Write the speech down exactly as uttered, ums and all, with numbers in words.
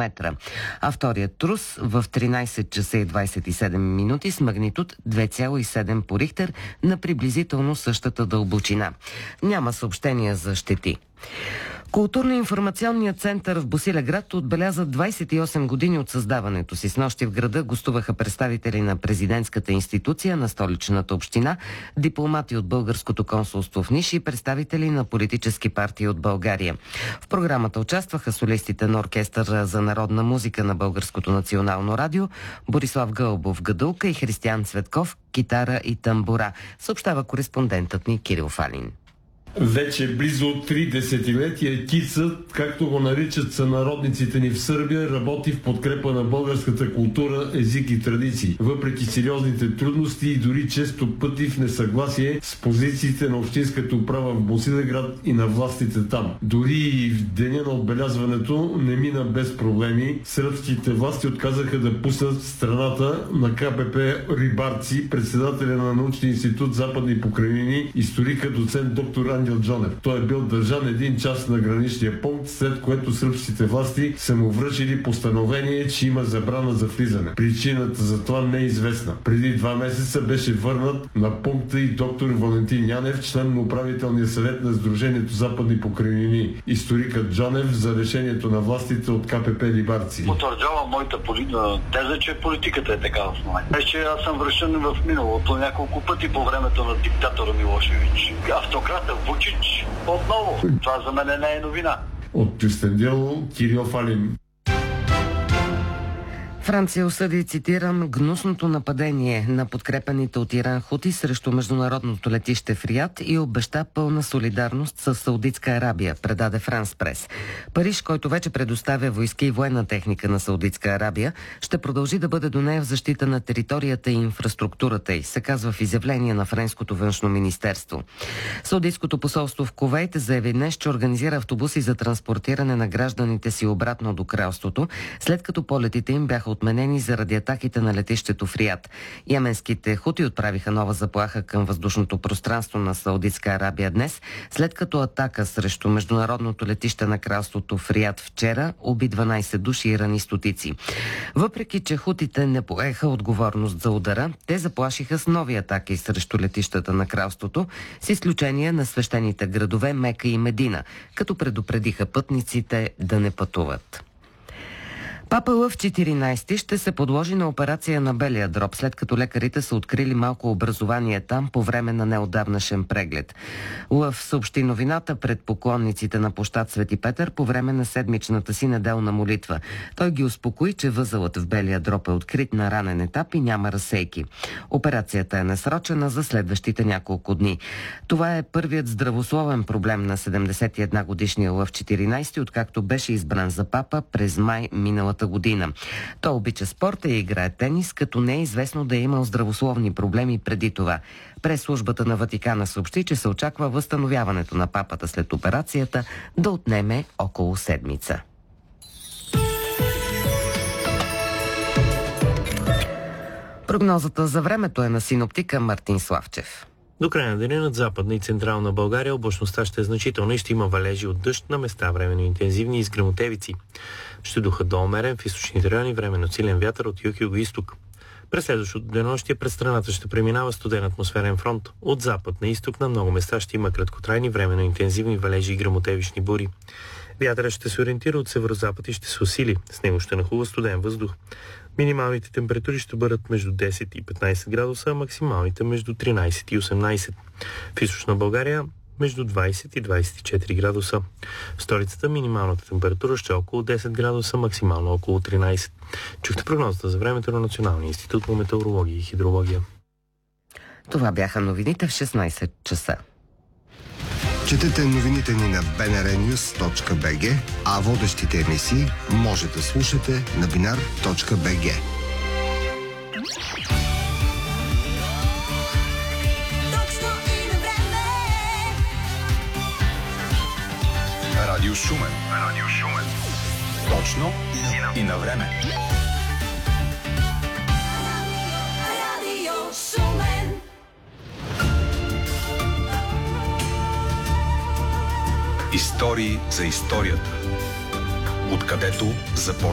километра, а вторият трус в тринайсет часа и двайсет и седем минути с магнитуд две цяло и седем по Рихтер на приблизително същата дълбочина. Няма съобщения за щети. Културно-информационният център в Босилеград отбеляза двайсет и осем години от създаването си. Снощи в града гостуваха представители на президентската институция на столичната община, дипломати от българското консулство в Ниш и представители на политически партии от България. В програмата участваха солистите на оркестър за народна музика на Българското национално радио, Борислав Гълбов гадулка и Християн Цветков китара и тамбура, съобщава кореспондентът ни Кирил Фалин. Вече близо три десетилетия КИЦът, както го наричат сънародниците ни в Сърбия, работи в подкрепа на българската култура, език и традиции. Въпреки сериозните трудности и дори често пъти в несъгласие с позициите на общинската управа в Босилеград и на властите там. Дори и в деня на отбелязването не мина без проблеми. Сръбските власти отказаха да пуснат страната на КПП Рибарци, председателя на научния институт Западни покрайнини, историка доцент доктор Ангел Джонев. Той е бил държан един час на граничния пункт, след което сръбските власти са му връчили постановление, че има забрана за влизане. Причината за това не е известна. Преди два месеца беше върнат на пункта и доктор Валентин Янев, член на управителния съвет на Сдружението Западни покрайнини. Историкът Джонев за решението на властите от КПП Рибарци. Потвърждава моята теза, че политиката е така в момента. Че аз съм връщан в миналото няколко пъти по времето на диктатора Милошевич. Автократа Вучич отново. Това за мен не е новина. От Кюстендил, Кирил Фалин. Франция осъди, цитирам, гнусното нападение на подкрепените от Иран хути срещу международното летище в Риад и обеща пълна солидарност с Саудитска Арабия, предаде Франс Прес. Париж, който вече предоставя войски и военна техника на Саудитска Арабия, ще продължи да бъде до нея в защита на територията и инфраструктурата й, се казва в изявление на Френското външно министерство. Саудитското посолство в Кувейт заяви днес, че организира автобуси за транспортиране на гражданите си обратно до кралството, след като полетите им бяха отменени заради атаките на летището в Риад. Йеменските хути отправиха нова заплаха към въздушното пространство на Саудитска Арабия днес, след като атака срещу международното летище на кралството в Риад вчера уби дванайсет души и рани стотици. Въпреки че хутите не поеха отговорност за удара, те заплашиха с нови атаки срещу летищата на кралството, с изключение на свещените градове Мека и Медина, като предупредиха пътниците да не пътуват. Папа Лъв четиринайсети ще се подложи на операция на белия дроб, след като лекарите са открили малко образование там по време на неотдавнашен преглед. Лъв съобщи новината пред поклонниците на площад Свети Петър по време на седмичната си неделна молитва. Той ги успокои, че възелът в белия дроб е открит на ранен етап и няма разсейки. Операцията е насрочена за следващите няколко дни. Това е първият здравословен проблем на седемдесет и една годишния Лъв четиринайсети, откакто беше избран за папа през май миналата година. Той обича спорта и играе тенис, като не е известно да е имал здравословни проблеми преди това. Прес-службата на Ватикана съобщи, че се очаква възстановяването на папата след операцията да отнеме около седмица. Прогнозата за времето е на синоптика Мартин Славчев. До края на деня над Западна и Централна България облачността ще е значителна и ще има валежи от дъжд, на места временно интензивни и с гръмотевици. Ще духа до умерен в източните райони, временно силен вятър от юг и юго-исток. През следващото денонощие през страната ще преминава студен атмосферен фронт. От запад на изток на много места ще има краткотрайни временно интензивни валежи и гръмотевични бури. Вятърът ще се ориентира от северозапад и ще се усили. С него ще нахлува студен въздух. Минималните температури ще бъдат между десет и петнайсет градуса, а максималните между тринайсет и осемнайсет. В източна България между двайсет и двайсет и четири градуса. В столицата минималната температура ще е около десет градуса, максимално около тринайсет. Чухте прогнозата за времето на Националния институт по метеорология и хидрология. Това бяха новините в шестнайсет часа. Четете новините ни на би ен ар нюс точка би джи, а водещите емисии може да слушате на бинар точка би джи. Радио Шумен. Радио Шумен. Точно и на време. Радио Шумен. Истории за историята. Откъдето започва